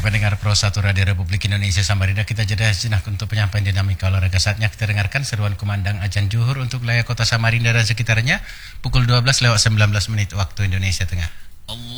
pendengar Pro 1 Radio Republik Indonesia Samarinda, kita jeda sejenak untuk penyampaian dinamika olahraga. Saatnya kita dengarkan seruan kumandang Ajan Juhur untuk wilayah kota Samarinda dan sekitarnya pukul 12 lewat 19 menit waktu Indonesia Tengah.